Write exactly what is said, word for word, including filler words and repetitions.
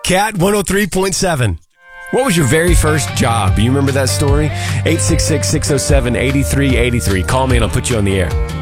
Cat one oh three point seven. What was your very first job? You remember that story? eight six six, six oh seven, eight three eight three. Call me and I'll put you on the air.